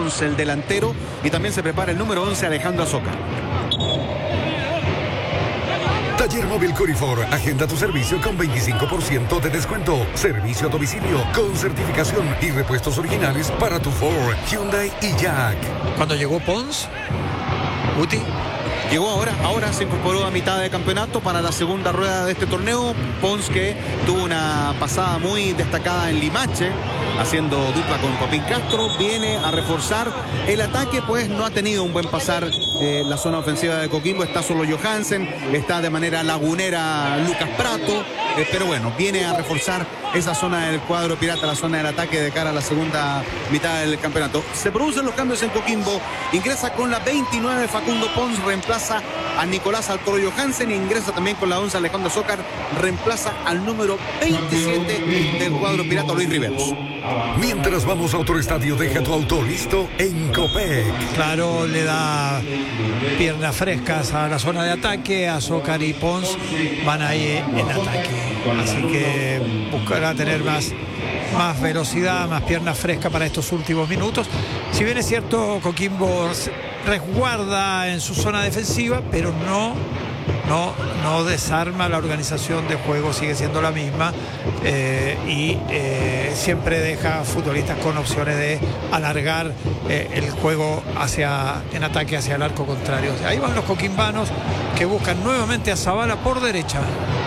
Pons, el delantero, y también se prepara el número 11, Alejandro Azócar. Taller Móvil Curifor. Agenda tu servicio con 25% de descuento. Servicio a domicilio con certificación y repuestos originales para tu Ford, Hyundai y Jack. Cuando llegó Pons, Guti. Llegó ahora se incorporó a mitad de campeonato para la segunda rueda de este torneo. Pons, que tuvo una pasada muy destacada en Limache, haciendo dupla con Copín Castro, viene a reforzar el ataque, pues no ha tenido un buen pasar la zona ofensiva de Coquimbo. Está solo Johansen, está de manera lagunera Lucas Prato, pero bueno, viene a reforzar esa zona del cuadro pirata, la zona del ataque de cara a la segunda mitad del campeonato. Se producen los cambios en Coquimbo, ingresa con la 29 Facundo Pons, reemplaza a Nicolás Altoro Johansen, e ingresa también con la 11 Alejandro Azócar, reemplaza al número 27 del cuadro pirata, Luis Riveros. Mientras vamos a otro estadio, deja tu auto listo en Copec. Claro, le da piernas frescas a la zona de ataque. Azócar y Pons van ahí en ataque, así que buscará tener más velocidad, más piernas frescas para estos últimos minutos. Si bien es cierto, Coquimbo resguarda en su zona defensiva, pero no desarma la organización de juego, sigue siendo la misma, y siempre deja futbolistas con opciones de alargar el juego en ataque hacia el arco contrario. Ahí van los coquimbanos, que buscan nuevamente a Zavala por derecha.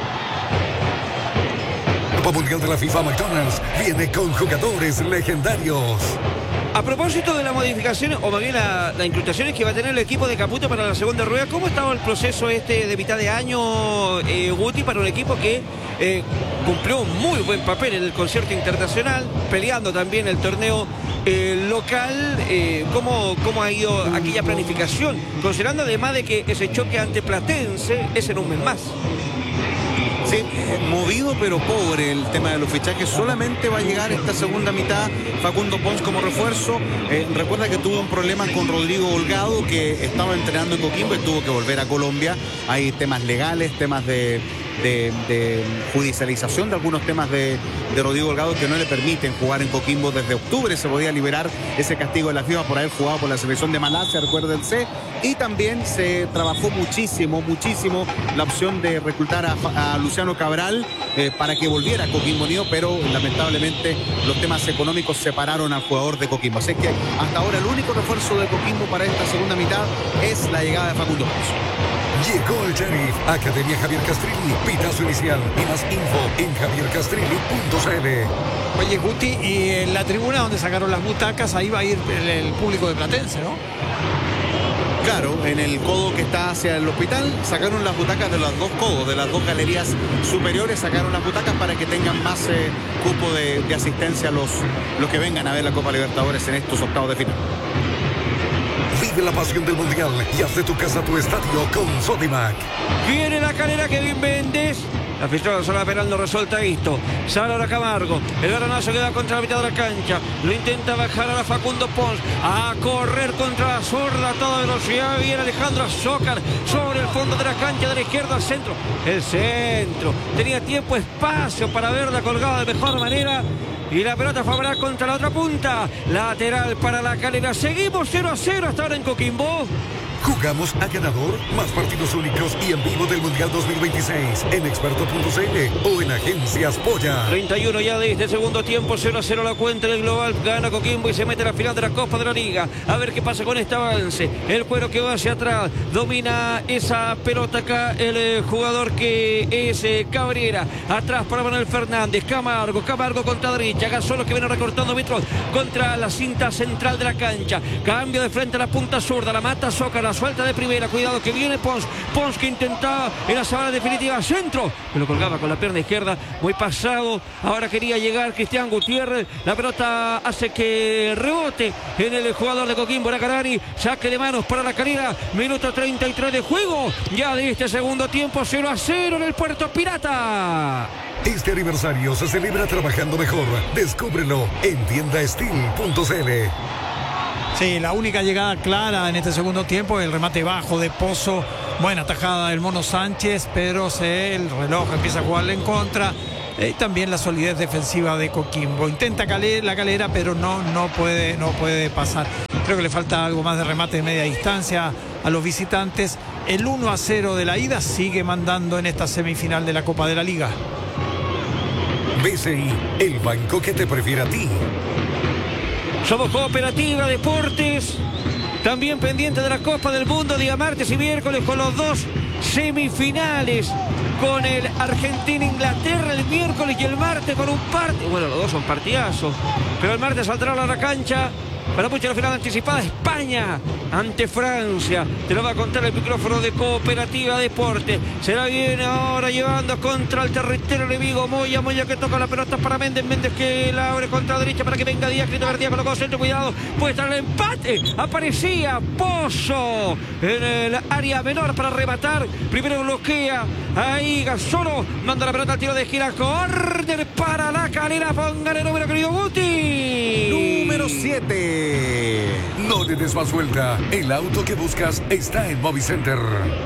Copa Mundial de la FIFA, McDonald's viene con jugadores legendarios. A propósito de la modificación, o más bien la incrustaciones que va a tener el equipo de Caputo para la segunda rueda, ¿cómo estaba el proceso de mitad de año, Guti, para un equipo que cumplió un muy buen papel en el concierto internacional, peleando también el torneo local? ¿Cómo ha ido aquella planificación? Considerando además de que ese choque ante Platense es en un mes más. Sí, movido pero pobre el tema de los fichajes. Solamente va a llegar esta segunda mitad Facundo Pons como refuerzo. Recuerda que tuvo un problema con Rodrigo Holgado, que estaba entrenando en Coquimbo y tuvo que volver a Colombia. Hay temas legales, temas de judicialización de algunos temas de Rodrigo Holgado que no le permiten jugar en Coquimbo. Desde octubre se podía liberar ese castigo de la FIFA por haber jugado por la selección de Malasia, recuérdense. Y también se trabajó muchísimo la opción de reclutar a Luciano Cabral para que volviera a Coquimbo Unido, pero lamentablemente los temas económicos separaron al jugador de Coquimbo. Así que hasta ahora el único refuerzo de Coquimbo para esta segunda mitad es la llegada de Facundo Pons. Llegó el Sheriff, Academia Javier Castrilli, pitazo inicial y más info en javiercastrilli.cl. Oye, Guti, y en la tribuna donde sacaron las butacas, ahí va a ir el público de Platense, ¿no? Claro, en el codo que está hacia el hospital sacaron las butacas de los dos codos, de las dos galerías superiores, sacaron las butacas para que tengan más cupo de asistencia los que vengan a ver la Copa Libertadores en estos octavos de final. Vive la pasión del Mundial y haz de tu casa tu estadio con Sodimac. Viene la calera, Kevin Méndez. La pistola zona penal no resuelta esto. Sale ahora Camargo. El granazo queda contra la mitad de la cancha. Lo intenta bajar a Facundo Pons. A correr contra la zurda a toda velocidad. Viene Alejandro Azócar sobre el fondo de la cancha, de la izquierda al centro. El centro. Tenía tiempo, espacio para verla colgada de mejor manera. Y la pelota favorable contra la otra punta. Lateral para la calera. Seguimos 0-0 hasta ahora en Coquimbo. Jugamos a ganador, más partidos únicos y en vivo del Mundial 2026 en experto.cl o en Agencias Polla. 31 ya de este segundo tiempo, 0-0 la cuenta del global. Gana Coquimbo y se mete a la final de la Copa de la Liga. A ver qué pasa con este avance. El cuero que va hacia atrás, domina esa pelota acá el jugador que es Cabrera. Atrás para Manuel Fernández. Camargo contra derecha. Gasolo que viene recortando metros contra la cinta central de la cancha. Cambio de frente a la punta zurda. La mata Zócar, la suelta de primera. Cuidado que viene Pons que intentaba en la sabana definitiva. Centro, que lo colgaba con la pierna izquierda. Muy pasado. Ahora quería llegar Cristian Gutiérrez. La pelota hace que rebote en el jugador de Coquimbo, Nacarani. Saque de manos para la calera. Minuto 33 de juego. Ya de este segundo tiempo, 0-0 en el Puerto Pirata. Este aniversario se celebra trabajando mejor. Descúbrelo en tiendastil.cl. Sí, la única llegada clara en este segundo tiempo, el remate bajo de Pozo. Buena tajada del Mono Sánchez, pero el reloj empieza a jugarle en contra. Y también la solidez defensiva de Coquimbo. Intenta la calera, pero no puede pasar. Creo que le falta algo más de remate de media distancia a los visitantes. El 1-0 de la ida sigue mandando en esta semifinal de la Copa de la Liga. BCI, el banco que te prefiere a ti. Somos Cooperativa Deportes, también pendiente de la Copa del Mundo, día martes y miércoles con los dos semifinales, con el Argentina-Inglaterra el miércoles y el martes con un partido. Bueno, los dos son partidazos, pero el martes saldrá a la cancha para mucho la final anticipada, España ante Francia. Te lo va a contar el micrófono de Cooperativa Deporte. Será bien ahora llevando contra el territorio enemigo. Moya que toca la pelota para Méndez. Méndez que la abre contra la derecha para que venga Díaz. Crito Díaz colocó centro, cuidado. Puede estar el empate. Aparecía Pozo en el área menor para rematar. Primero bloquea. Ahí Gasolo manda la pelota al tiro de esquina. Córner para La Calera. Póngale número, querido Guti. Número 7. No le des más vuelta. El auto que buscas está en Movicenter.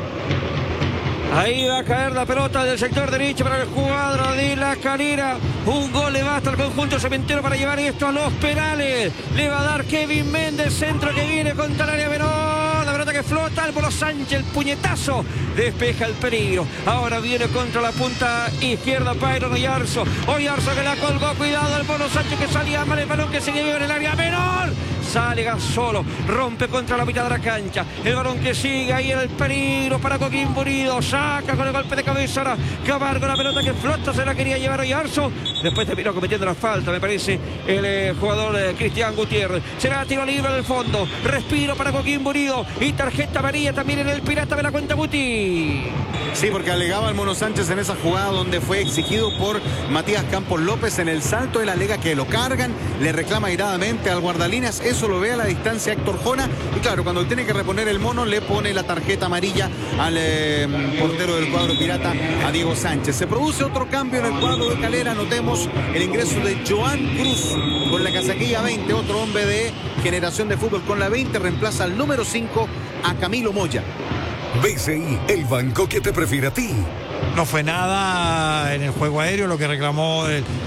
Ahí va a caer la pelota del sector derecho para el cuadro de La Calera. Un gol le basta al conjunto cementero para llevar esto a los penales. Le va a dar Kevin Méndez, centro que viene contra el área menor. La pelota que flota, Álvaro Sánchez, el puñetazo. Despeja el peligro. Ahora viene contra la punta izquierda Byron Oyarzo. Oyarzo que la colgó, cuidado Álvaro Sánchez que salía mal, el balón que se llevó en el área menor. Sale Gasolo, rompe contra la mitad de la cancha. El balón que sigue ahí en el peligro para Coquimbo Unido. Saca con el golpe de cabeza ahora Camargo, la pelota que flota, se la quería llevar Oyarzo. Después terminó cometiendo la falta, me parece, el jugador Cristian Gutiérrez. Será tiro libre en el fondo. Respiro para Coquimbo Unido. Y tarjeta amarilla también en el Pirata de la cuenta Guti. Sí, porque alegaba el Mono Sánchez en esa jugada donde fue exigido por Matías Campos López en el salto de la lega que lo cargan, le reclama airadamente al guardalíneas, eso lo ve a la distancia Héctor Jona y claro, cuando tiene que reponer el Mono le pone la tarjeta amarilla al portero del cuadro pirata, a Diego Sánchez. Se produce otro cambio en el cuadro de Calera, notemos el ingreso de Joan Cruz con la casaquilla 20, otro hombre de Generación de Fútbol con la 20, reemplaza al número 5 a Camilo Moya. BCI, el banco que te prefiere a ti. No fue nada en el juego aéreo lo que reclamó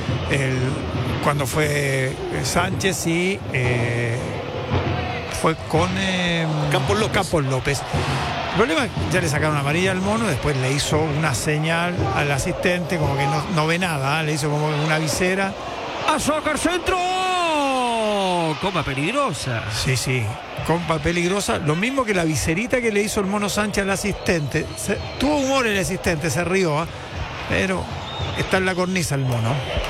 cuando fue Sánchez y fue con Campos López. El problema es que ya le sacaron amarilla al Mono, después le hizo una señal al asistente como que no ve nada, le hizo como una visera. Azócar centro. Compa peligrosa. Sí, compa peligrosa. Lo mismo que la viserita que le hizo el Mono Sánchez al asistente. Tuvo humor el asistente, se rió, pero está en la cornisa el Mono.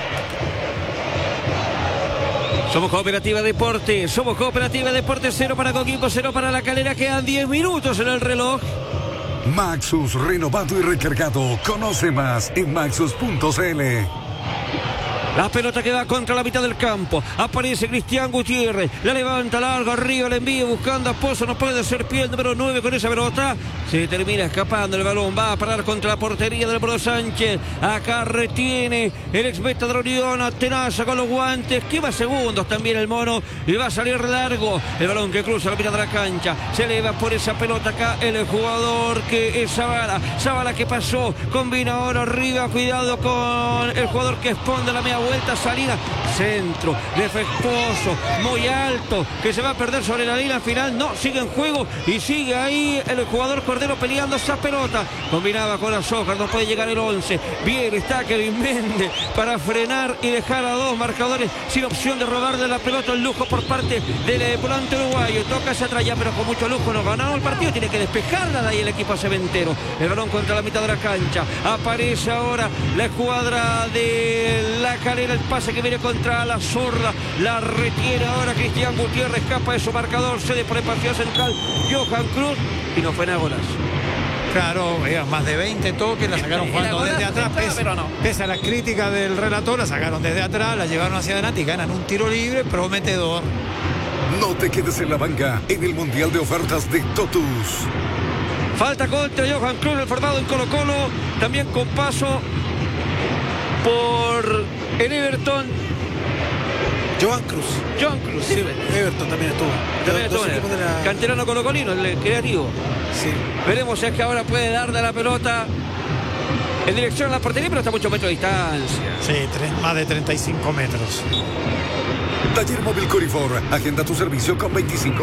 Somos Cooperativa Deporte, 0 para Coquimbo, 0 para La Calera, quedan 10 minutos en el reloj. Maxus, renovado y recargado. Conoce más en maxus.cl. La pelota que va contra la mitad del campo. Aparece Cristian Gutiérrez. La levanta largo arriba, le envía buscando a Pozo. No puede ser pie el número 9 con esa pelota. Se termina escapando el balón. Va a parar contra la portería del Mono Sánchez. Acá retiene el ex Beta de la Unión. Atenaza con los guantes. Quema segundos también el Mono. Y va a salir largo. El balón que cruza la mitad de la cancha. Se eleva por esa pelota acá el jugador que es Zavala. Zavala que pasó. Combina ahora arriba. Cuidado con el jugador que esconde la media vuelta, salida, centro, defectuoso, muy alto, que se va a perder sobre la línea final. No, sigue en juego y sigue ahí el jugador Cordero peleando esa pelota. Combinaba con Azócar, no puede llegar el 11. Bien, está Kevin Méndez para frenar y dejar a dos marcadores sin opción de robarle la pelota. El lujo por parte del volante uruguayo. Toca hacia atrás ya, pero con mucho lujo. No ganado el partido, tiene que despejarla de ahí el equipo cementero. El balón contra la mitad de la cancha. Aparece ahora la escuadra de La Calera. El pase que viene contra la zurda, la retiene ahora Cristian Gutiérrez, escapa de su marcador, cede por el partido central Johan Cruz y no fue nada golazo. Claro, más de 20 toques, la sacaron jugando desde atrás, pese a las críticas del relator, la sacaron desde atrás, la llevaron hacia adelante y ganan un tiro libre prometedor. No te quedes en la banca en el Mundial de Ofertas de Totus. Falta contra Johan Cruz, el formado en Colo Colo, también con paso por el Everton. Joan Cruz. Sí. Everton también estuvo. Canterano colocolino, el creativo. Sí. Veremos si es que ahora puede darle la pelota en dirección a la portería, pero está a muchos metros de distancia. Sí, más de 35 metros. Taller Móvil Corifor. Agenda tu servicio con 25